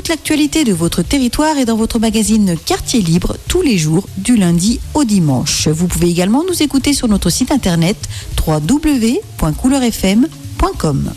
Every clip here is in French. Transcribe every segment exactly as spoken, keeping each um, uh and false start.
l'actualité de votre territoire est dans votre magazine Quartier Libre tous les jours du lundi au dimanche. Vous pouvez également nous écouter sur notre site internet w w w point couleur f m point com.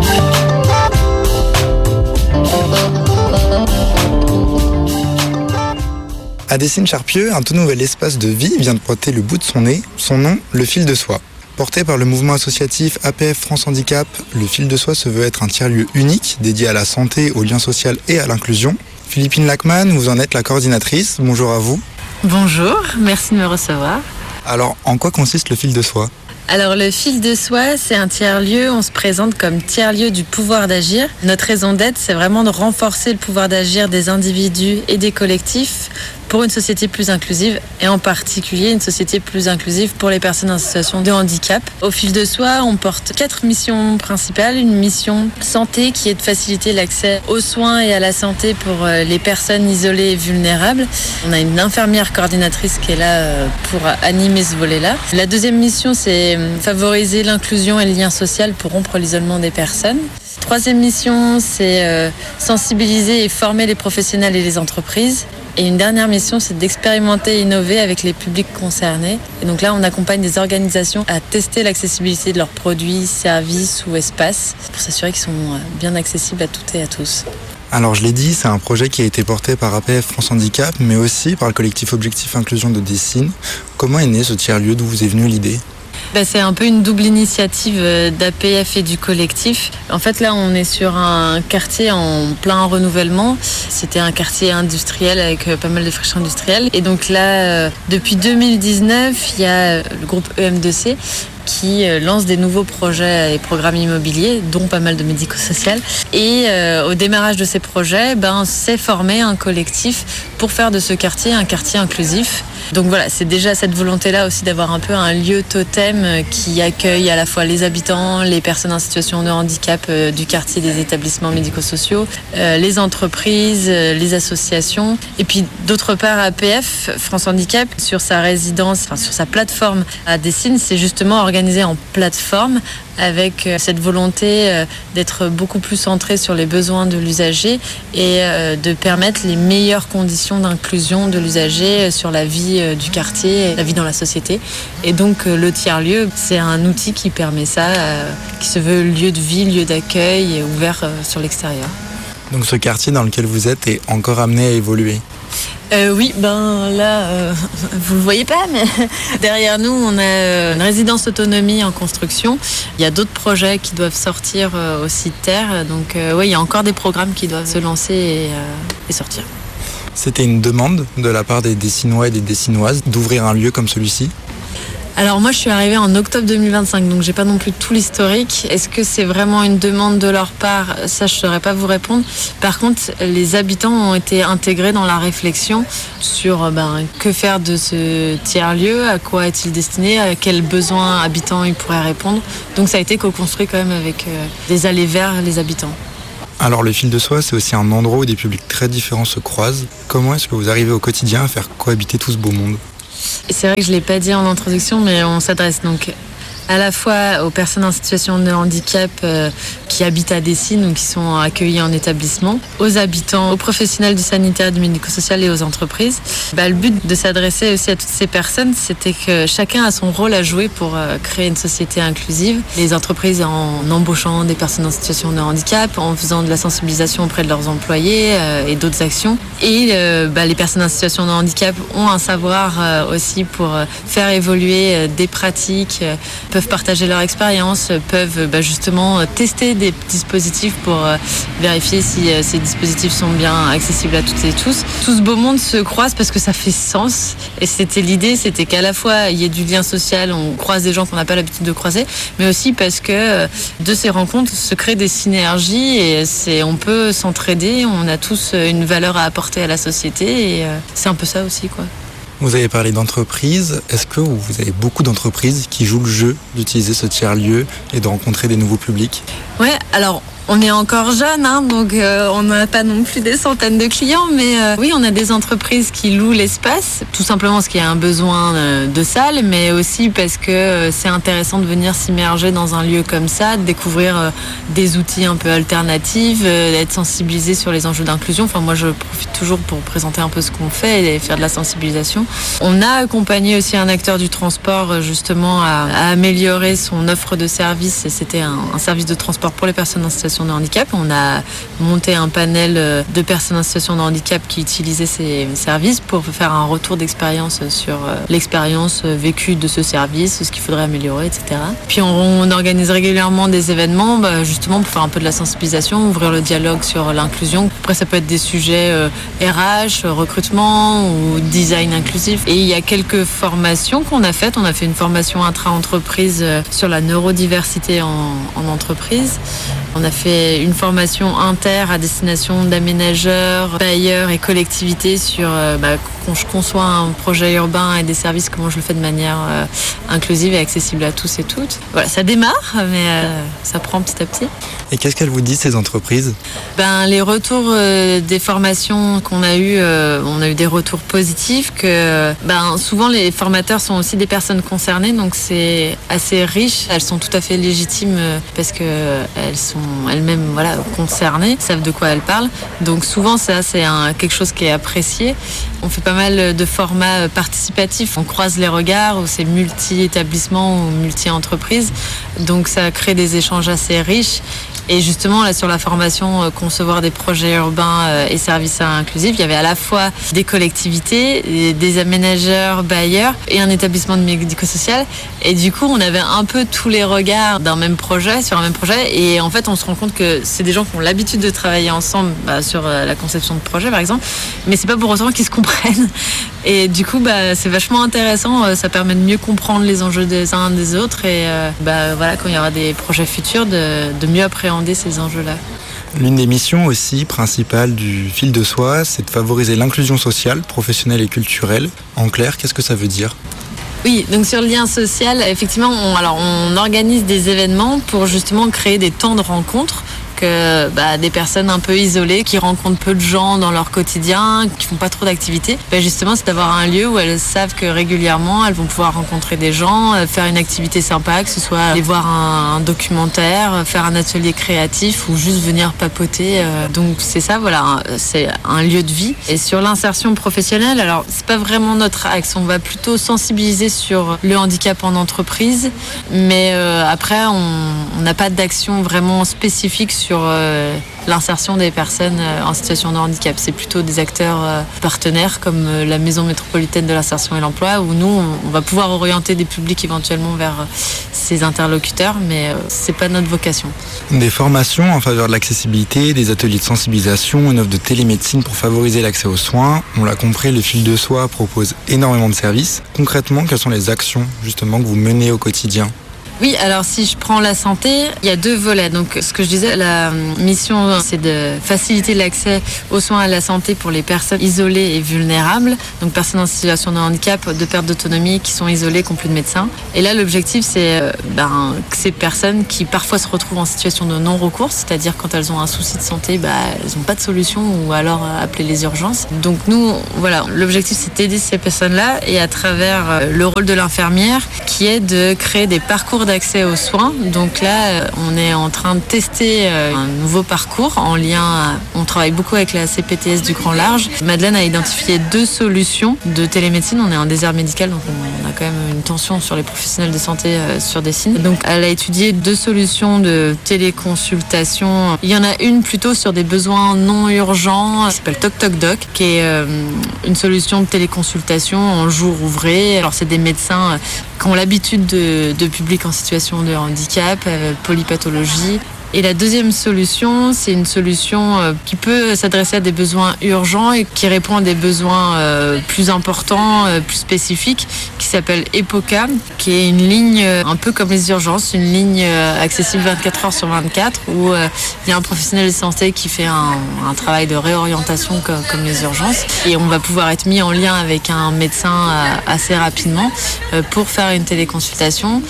À Dessines-Charpieu, un tout nouvel espace de vie vient de pointer le bout de son nez, son nom, le fil de soie. Porté par le mouvement associatif A P F France Handicap, le fil de soie se veut être un tiers-lieu unique dédié à la santé, au lien social et à l'inclusion. Philippine Lachman, vous en êtes la coordinatrice. Bonjour à vous. Bonjour, merci de me recevoir. Alors, en quoi consiste le fil de soie ? Alors le fil de soie, c'est un tiers-lieu, on se présente comme tiers-lieu du pouvoir d'agir. Notre raison d'être, c'est vraiment de renforcer le pouvoir d'agir des individus et des collectifs pour une société plus inclusive et en particulier une société plus inclusive pour les personnes en situation de handicap. Au fil de soie, on porte quatre missions principales. Une mission santé qui est de faciliter l'accès aux soins et à la santé pour les personnes isolées et vulnérables. On a une infirmière coordinatrice qui est là pour animer ce volet-là. La deuxième mission, c'est favoriser l'inclusion et le lien social pour rompre l'isolement des personnes. Troisième mission, c'est euh, sensibiliser et former les professionnels et les entreprises. Et une dernière mission, c'est d'expérimenter et innover avec les publics concernés. Et donc là, on accompagne des organisations à tester l'accessibilité de leurs produits, services ou espaces pour s'assurer qu'ils sont bien accessibles à toutes et à tous. Alors je l'ai dit, c'est un projet qui a été porté par A P F France Handicap, mais aussi par le collectif Objectif Inclusion de Dessines. Comment est né ce tiers-lieu ? D'où vous est venue l'idée ? Ben, c'est un peu une double initiative d'A P F et du collectif. En fait, là, on est sur un quartier en plein renouvellement. C'était un quartier industriel avec pas mal de friches industrielles. Et donc là, depuis deux mille dix-neuf, il y a le groupe E M deux C qui lance des nouveaux projets et programmes immobiliers, dont pas mal de médico-social. Et euh, au démarrage de ces projets, ben, s'est formé un collectif pour faire de ce quartier un quartier inclusif. Donc voilà, c'est déjà cette volonté-là aussi d'avoir un peu un lieu totem qui accueille à la fois les habitants, les personnes en situation de handicap euh, du quartier, des établissements médico-sociaux, euh, les entreprises, euh, les associations. Et puis d'autre part, A P F, France Handicap, sur sa résidence, enfin sur sa plateforme à Dessines, c'est justement organisé en plateforme avec cette volonté d'être beaucoup plus centré sur les besoins de l'usager et de permettre les meilleures conditions d'inclusion de l'usager sur la vie du quartier, la vie dans la société. Et donc le tiers-lieu, c'est un outil qui permet ça, qui se veut lieu de vie, lieu d'accueil et ouvert sur l'extérieur. Donc ce quartier dans lequel vous êtes est encore amené à évoluer ? Euh, oui, ben là, euh, vous le voyez pas, mais derrière nous, on a une résidence autonomie en construction. Il y a d'autres projets qui doivent sortir euh, aussi de terre. Donc euh, oui, il y a encore des programmes qui doivent se lancer et, euh, et sortir. C'était une demande de la part des Dessinois et des Dessinoises d'ouvrir un lieu comme celui-ci ? Alors moi je suis arrivée en octobre deux mille vingt-cinq, donc j'ai pas non plus tout l'historique. Est-ce que c'est vraiment une demande de leur part ? Ça je saurais pas vous répondre. Par contre, les habitants ont été intégrés dans la réflexion sur ben, que faire de ce tiers-lieu, à quoi est-il destiné, à quels besoins habitants il pourrait répondre. Donc ça a été co-construit quand même avec euh, des allées vers les habitants. Alors le fil de soie, c'est aussi un endroit où des publics très différents se croisent. Comment est-ce que vous arrivez au quotidien à faire cohabiter tout ce beau monde ? Et c'est vrai que je ne l'ai pas dit en introduction, mais on s'adresse donc à la fois aux personnes en situation de handicap euh, qui habitent à Dessines ou qui sont accueillies en établissement, aux habitants, aux professionnels du sanitaire, du médico-social et aux entreprises. Bah, le but de s'adresser aussi à toutes ces personnes, c'était que chacun a son rôle à jouer pour euh, créer une société inclusive. Les entreprises en embauchant des personnes en situation de handicap, en faisant de la sensibilisation auprès de leurs employés euh, et d'autres actions. Et euh, bah, les personnes en situation de handicap ont un savoir euh, aussi pour euh, faire évoluer euh, des pratiques, euh, peuvent partager leur expérience, peuvent bah, justement tester des dispositifs pour euh, vérifier si euh, ces dispositifs sont bien accessibles à toutes et tous. Tout ce beau monde se croise parce que ça fait sens. Et c'était l'idée, c'était qu'à la fois il y ait du lien social, on croise des gens qu'on n'a pas l'habitude de croiser, mais aussi parce que euh, de ces rencontres se créent des synergies et c'est, on peut s'entraider, on a tous une valeur à apporter à la société et euh, c'est un peu ça aussi, quoi. Vous avez parlé d'entreprises. Est-ce que vous avez beaucoup d'entreprises qui jouent le jeu d'utiliser ce tiers-lieu et de rencontrer des nouveaux publics ? Ouais, alors On est encore jeune, hein, donc euh, on n'a pas non plus des centaines de clients, mais euh, oui, on a des entreprises qui louent l'espace, tout simplement parce qu'il y a un besoin euh, de salle, mais aussi parce que euh, c'est intéressant de venir s'immerger dans un lieu comme ça, de découvrir euh, des outils un peu alternatifs, euh, d'être sensibilisé sur les enjeux d'inclusion. Enfin, moi, je profite toujours pour présenter un peu ce qu'on fait et faire de la sensibilisation. On a accompagné aussi un acteur du transport, justement, à, à améliorer son offre de service. C'était un, un service de transport pour les personnes en situation de handicap. On a monté un panel de personnes en situation de handicap qui utilisaient ces services pour faire un retour d'expérience sur l'expérience vécue de ce service, ce qu'il faudrait améliorer, et cetera. Puis on, on organise régulièrement des événements, bah, justement pour faire un peu de la sensibilisation, ouvrir le dialogue sur l'inclusion. Après, ça peut être des sujets euh, R H, recrutement ou design inclusif. Et il y a quelques formations qu'on a faites. On a fait une formation intra-entreprise sur la neurodiversité en, en entreprise. On a fait une formation inter à destination d'aménageurs, bailleurs et collectivités sur euh, bah, quand je conçois un projet urbain et des services, comment je le fais de manière euh, inclusive et accessible à tous et toutes. Voilà, ça démarre, mais euh, ça prend petit à petit. Et qu'est-ce qu'elles vous disent, ces entreprises ? Ben, les retours euh, des formations qu'on a eues, euh, on a eu des retours positifs, que ben, souvent les formateurs sont aussi des personnes concernées, donc c'est assez riche. Elles sont tout à fait légitimes euh, parce qu'elles sont elles-mêmes voilà, concernées, savent de quoi elles parlent. Donc souvent, ça, c'est un, quelque chose qui est apprécié. On fait pas mal de formats participatifs. On croise les regards, ou c'est multi-établissements ou multi-entreprises. Donc ça crée des échanges assez riches. Et justement, là, sur la formation euh, concevoir des projets urbains euh, et services inclusifs, il y avait à la fois des collectivités, des aménageurs, bailleurs et un établissement de médico-social. Et du coup, on avait un peu tous les regards d'un même projet, sur un même projet. Et en fait, on se rend compte que c'est des gens qui ont l'habitude de travailler ensemble bah, sur euh, la conception de projet, par exemple. Mais c'est pas pour autant qu'ils se comprennent. Et du coup, bah, c'est vachement intéressant. Euh, ça permet de mieux comprendre les enjeux des uns des autres. Et euh, bah, voilà, quand il y aura des projets futurs, de, de mieux appréhender ces enjeux-là. L'une des missions aussi principales du fil de soie, c'est de favoriser l'inclusion sociale, professionnelle et culturelle. En clair, qu'est-ce que ça veut dire ? Oui, donc sur le lien social, effectivement, on, alors on organise des événements pour justement créer des temps de rencontre. Que, bah, des personnes un peu isolées qui rencontrent peu de gens dans leur quotidien, qui font pas trop d'activités, bah, justement c'est d'avoir un lieu où elles savent que régulièrement elles vont pouvoir rencontrer des gens, faire une activité sympa, que ce soit aller voir un, un documentaire, faire un atelier créatif ou juste venir papoter. Donc c'est ça, voilà, c'est un lieu de vie. Et sur l'insertion professionnelle, alors c'est pas vraiment notre axe, on va plutôt sensibiliser sur le handicap en entreprise, mais euh, après on n'a pas d'action vraiment spécifique sur sur euh, l'insertion des personnes euh, en situation de handicap. C'est plutôt des acteurs euh, partenaires comme euh, la Maison métropolitaine de l'insertion et l'emploi, où nous, on, on va pouvoir orienter des publics éventuellement vers euh, ces interlocuteurs, mais euh, c'est pas notre vocation. Des formations en faveur de l'accessibilité, des ateliers de sensibilisation, une offre de télémédecine pour favoriser l'accès aux soins. On l'a compris, le fil de soie propose énormément de services. Concrètement, quelles sont les actions justement que vous menez au quotidien ? Oui, alors si je prends la santé, il y a deux volets. Donc ce que je disais, la mission, c'est de faciliter l'accès aux soins et à la santé pour les personnes isolées et vulnérables. Donc personnes en situation de handicap, de perte d'autonomie, qui sont isolées, qui n'ont plus de médecin. Et là, l'objectif, c'est ben, que ces personnes qui parfois se retrouvent en situation de non-recours, c'est-à-dire quand elles ont un souci de santé, bah, elles n'ont pas de solution ou alors appeler les urgences. Donc nous, voilà, l'objectif, c'est d'aider ces personnes-là et à travers le rôle de l'infirmière, qui est de créer des parcours d'accès aux soins. Donc là, on est en train de tester un nouveau parcours en lien, on travaille beaucoup avec la C P T S du Grand Large. Madeleine a identifié deux solutions de télémédecine. On est en désert médical, donc on a quand même une tension sur les professionnels de santé sur des signes. Donc elle a étudié deux solutions de téléconsultation. Il y en a une plutôt sur des besoins non urgents, qui s'appelle Toc Toc Doc, qui est une solution de téléconsultation en jour ouvré. Alors c'est des médecins qui ont l'habitude de, de public en situation de handicap, euh, polypathologie. Et la deuxième solution, c'est une solution euh, qui peut s'adresser à des besoins urgents et qui répond à des besoins euh, plus importants, euh, plus spécifiques, qui s'appelle EPOCA, qui est une ligne euh, un peu comme les urgences, une ligne euh, accessible vingt-quatre heures sur vingt-quatre, où il euh, y a un professionnel de santé qui fait un, un travail de réorientation comme, comme les urgences. Et on va pouvoir être mis en lien avec un médecin euh, assez rapidement euh, pour faire une téléconsultation.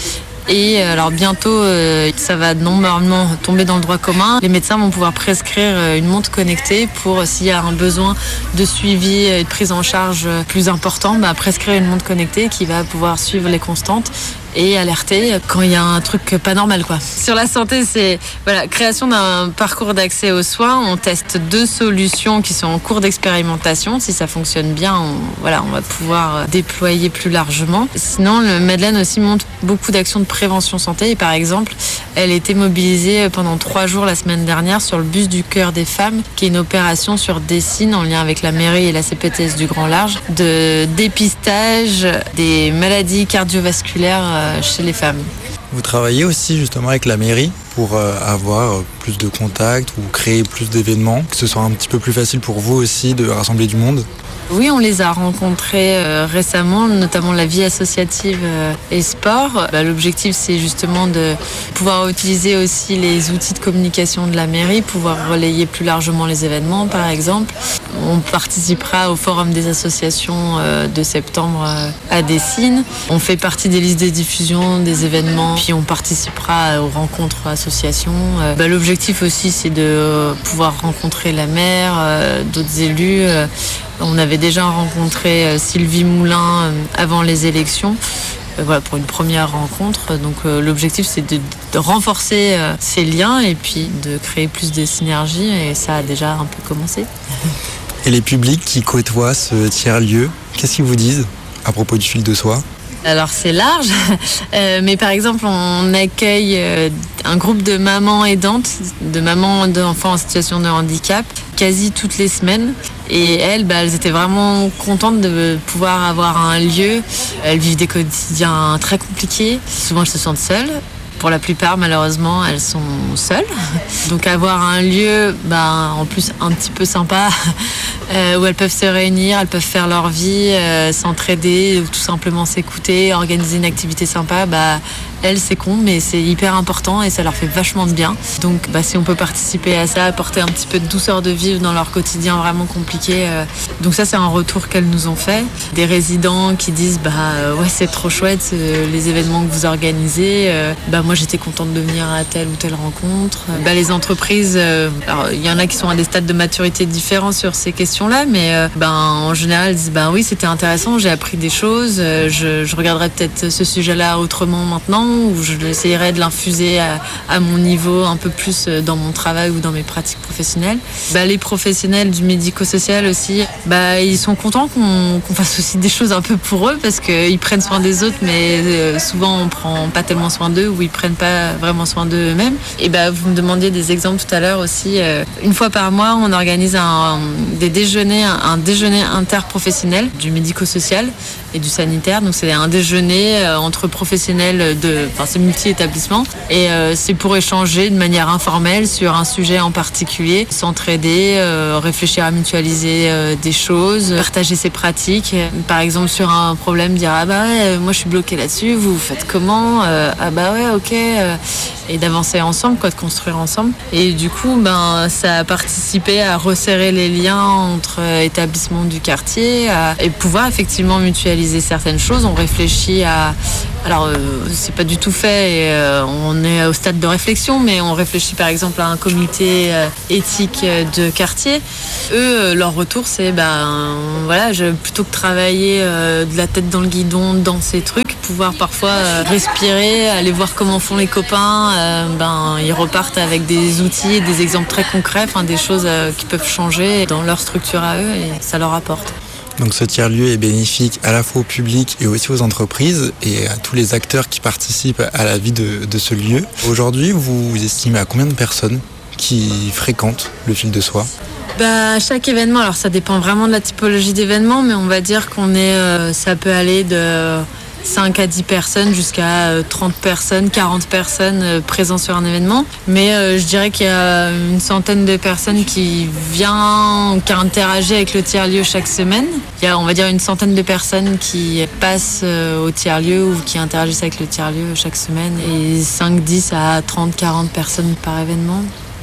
Et alors bientôt, euh, ça va normalement tomber dans le droit commun. Les médecins vont pouvoir prescrire une montre connectée pour, s'il y a un besoin de suivi et de prise en charge plus important, bah, prescrire une montre connectée qui va pouvoir suivre les constantes et alerter quand il y a un truc pas normal, quoi. Sur la santé, c'est voilà, création d'un parcours d'accès aux soins. On teste deux solutions qui sont en cours d'expérimentation. Si ça fonctionne bien, on, voilà, on va pouvoir déployer plus largement. Sinon, le Madeleine aussi monte beaucoup d'actions de prévention santé. Et par exemple, elle était mobilisée pendant trois jours la semaine dernière sur le bus du cœur des femmes, qui est une opération sur Dessines en lien avec la mairie et la C P T S du Grand Large, de dépistage des maladies cardiovasculaires chez les femmes. Vous travaillez aussi justement avec la mairie pour avoir plus de contacts ou créer plus d'événements, que ce soit un petit peu plus facile pour vous aussi de rassembler du monde? Oui, on les a rencontrés euh, récemment, notamment la vie associative euh, et sport. Bah, l'objectif, c'est justement de pouvoir utiliser aussi les outils de communication de la mairie, pouvoir relayer plus largement les événements, par exemple. On participera au forum des associations euh, de septembre euh, à Dessines. On fait partie des listes de diffusion des événements, puis on participera aux rencontres associations. Euh, bah, l'objectif aussi, c'est de euh, pouvoir rencontrer la maire, euh, d'autres élus. Euh, On avait déjà rencontré Sylvie Moulin avant les élections, voilà, pour une première rencontre. Donc euh, l'objectif, c'est de, de renforcer euh, ces liens et puis de créer plus de synergies. Et ça a déjà un peu commencé. Et les publics qui côtoient ce tiers-lieu, qu'est-ce qu'ils vous disent à propos du fil de soie ? Alors c'est large, euh, mais par exemple on accueille euh, un groupe de mamans aidantes, de mamans d'enfants en situation de handicap, quasi toutes les semaines. Et elles, bah, elles étaient vraiment contentes de pouvoir avoir un lieu. Elles vivent des quotidiens très compliqués, souvent elles se sentent seules. Pour la plupart, malheureusement, elles sont seules. Donc avoir un lieu, bah, en plus un petit peu sympa, euh, où elles peuvent se réunir, elles peuvent faire leur vie, euh, s'entraider, ou tout simplement s'écouter, organiser une activité sympa, bah, elles, c'est con, mais c'est hyper important et ça leur fait vachement de bien. Donc bah, si on peut participer à ça, apporter un petit peu de douceur de vivre dans leur quotidien vraiment compliqué. Euh, donc ça, c'est un retour qu'elles nous ont fait. Des résidents qui disent bah euh, ouais, c'est trop chouette euh, les événements que vous organisez. Euh, bah moi j'étais contente de venir à telle ou telle rencontre. Euh, bah, les entreprises, euh, alors il y en a qui sont à des stades de maturité différents sur ces questions-là, mais euh, bah, en général elles disent bah oui, c'était intéressant, j'ai appris des choses, euh, je, je regarderai peut-être ce sujet-là autrement maintenant, ou je essayerai de l'infuser à, à mon niveau un peu plus dans mon travail ou dans mes pratiques professionnelles. Bah, les professionnels du médico-social aussi, bah, ils sont contents qu'on, qu'on fasse aussi des choses un peu pour eux, parce qu'ils prennent soin des autres, mais souvent on prend pas tellement soin d'eux, ou ils prennent pas vraiment soin d'eux eux-mêmes. Et bah, vous me demandiez des exemples tout à l'heure aussi. Une fois par mois, on organise un, des déjeuners, un déjeuner interprofessionnel du médico-social et du sanitaire. Donc c'est un déjeuner entre professionnels de Enfin, c'est multi-établissement et euh, c'est pour échanger de manière informelle sur un sujet en particulier, s'entraider, euh, réfléchir à mutualiser euh, des choses, partager ses pratiques. Par exemple, sur un problème, dire ah bah ouais, moi je suis bloquée là-dessus, vous, vous faites comment euh, ah bah ouais, ok, euh, et d'avancer ensemble, quoi, de construire ensemble. Et du coup, ben ça a participé à resserrer les liens entre établissements du quartier à, et pouvoir effectivement mutualiser certaines choses. On réfléchit à Alors, euh, c'est pas du tout fait et euh, on est au stade de réflexion, mais on réfléchit par exemple à un comité euh, éthique de quartier. Eux, euh, leur retour, c'est ben voilà, je, plutôt que travailler euh, de la tête dans le guidon dans ces trucs, pouvoir parfois euh, respirer, aller voir comment font les copains, euh, ben ils repartent avec des outils, des exemples très concrets, enfin des choses euh, qui peuvent changer dans leur structure à eux et ça leur apporte. Donc ce tiers-lieu est bénéfique à la fois au public et aussi aux entreprises et à tous les acteurs qui participent à la vie de, de ce lieu. Aujourd'hui, vous estimez à combien de personnes qui fréquentent le fil de soie ? Bah, chaque événement, alors ça dépend vraiment de la typologie d'événement, mais on va dire qu'on est, euh, ça peut aller de cinq à dix personnes jusqu'à trente personnes, quarante personnes présentes sur un événement. Mais euh, je dirais qu'il y a une centaine de personnes qui viennent, qui interagissent avec le tiers-lieu chaque semaine. Il y a, on va dire, une centaine de personnes qui passent au tiers-lieu ou qui interagissent avec le tiers-lieu chaque semaine. Et cinq, dix à trente, quarante personnes par événement.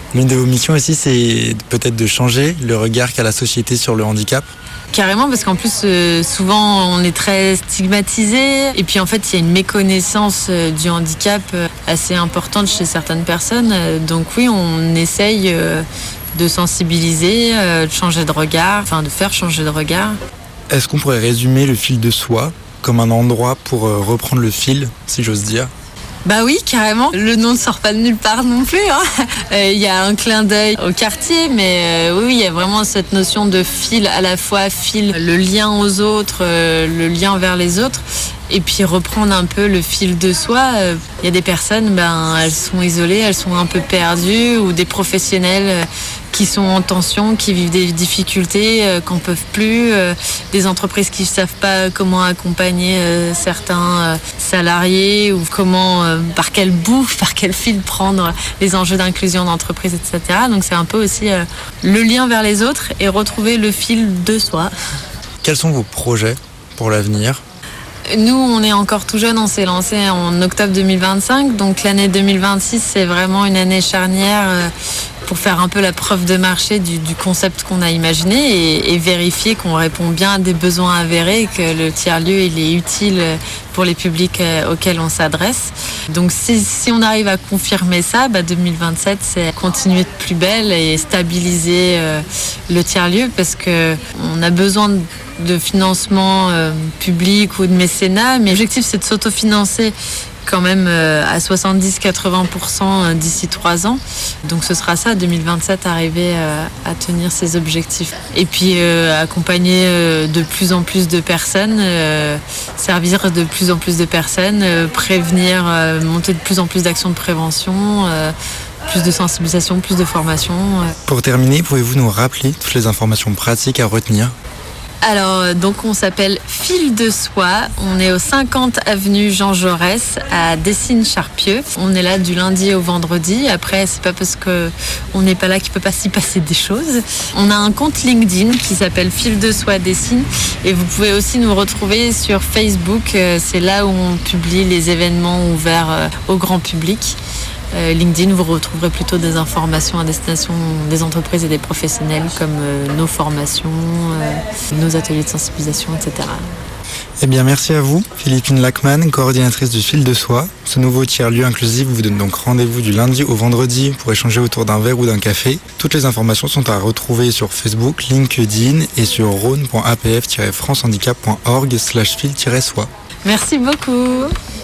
L'une de vos missions aussi, c'est peut-être de changer le regard qu'a la société sur le handicap. Carrément, parce qu'en plus, euh, souvent, on est très stigmatisé. Et puis, en fait, il y a une méconnaissance euh, du handicap euh, assez importante chez certaines personnes. Euh, donc oui, on essaye euh, de sensibiliser, euh, de changer de regard, enfin, de faire changer de regard. Est-ce qu'on pourrait résumer le fil de soie comme un endroit pour euh, reprendre le fil, si j'ose dire ? Bah oui, carrément. Le nom ne sort pas de nulle part non plus. Il hein. euh, y a un clin d'œil au quartier, mais euh, oui, il y a vraiment cette notion de fil, à la fois fil, le lien aux autres, euh, le lien vers les autres, et puis reprendre un peu le fil de soi. Il euh, y a des personnes, ben, elles sont isolées, elles sont un peu perdues, ou des professionnels euh, qui sont en tension, qui vivent des difficultés, euh, qu'on ne peut plus, euh, des entreprises qui ne savent pas comment accompagner euh, certains euh, salariés, ou comment, euh, par quel bout, par quel fil prendre les enjeux d'inclusion d'entreprise, et cetera. Donc c'est un peu aussi euh, le lien vers les autres et retrouver le fil de soi. Quels sont vos projets pour l'avenir ? Nous, on est encore tout jeune, on s'est lancé en octobre deux mille vingt-cinq, donc l'année deux mille vingt-six, c'est vraiment une année charnière pour faire un peu la preuve de marché du, du concept qu'on a imaginé et, et vérifier qu'on répond bien à des besoins avérés, que le tiers-lieu il est utile pour les publics auxquels on s'adresse. Donc si, si on arrive à confirmer ça, bah deux mille vingt-sept, c'est continuer de plus belle et stabiliser euh, le tiers-lieu, parce qu'on a besoin de de financement euh, public ou de mécénat, mais l'objectif c'est de s'autofinancer quand même euh, à soixante-dix à quatre-vingts pour cent d'ici trois ans. Donc ce sera ça, deux mille vingt-sept, arriver euh, à tenir ces objectifs. Et puis euh, accompagner euh, de plus en plus de personnes, euh, servir de plus en plus de personnes, euh, prévenir, euh, monter de plus en plus d'actions de prévention, euh, plus de sensibilisation, plus de formation. Euh. Pour terminer, pouvez-vous nous rappeler toutes les informations pratiques à retenir ? Alors, donc on s'appelle Fil de Soie. On est au cinquante avenue Jean Jaurès à Dessines-Charpieu. On est là du lundi au vendredi. Après, c'est pas parce que on n'est pas là qu'il peut pas s'y passer des choses. On a un compte LinkedIn qui s'appelle Fil de Soie Dessine. Et vous pouvez aussi nous retrouver sur Facebook. C'est là où on publie les événements ouverts au grand public. Euh, LinkedIn, vous retrouverez plutôt des informations à destination des entreprises et des professionnels, comme euh, nos formations, euh, nos ateliers de sensibilisation, et cetera. Eh bien, merci à vous, Philippine Lachmann, coordinatrice du Fil de Soie. Ce nouveau tiers-lieu inclusif vous donne donc rendez-vous du lundi au vendredi pour échanger autour d'un verre ou d'un café. Toutes les informations sont à retrouver sur Facebook, LinkedIn et sur rhône point a p f tiret france handicap point org slash fil tiret soie. Merci beaucoup.